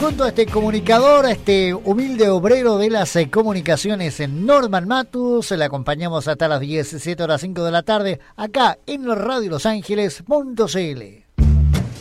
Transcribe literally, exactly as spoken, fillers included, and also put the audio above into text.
junto a este comunicador, a este humilde obrero de las eh, comunicaciones en Norman Matus. Le acompañamos hasta las diecisiete horas cinco de la tarde acá en Radio Los Ángeles punto c l.